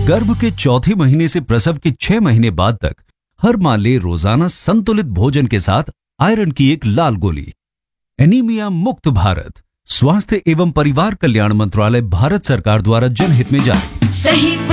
गर्भ के चौथे महीने से प्रसव के 6 महीने बाद तक हर मां ले रोजाना संतुलित भोजन के साथ आयरन की एक लाल गोली। एनीमिया मुक्त भारत, स्वास्थ्य एवं परिवार कल्याण मंत्रालय, भारत सरकार द्वारा जनहित में जारी। सही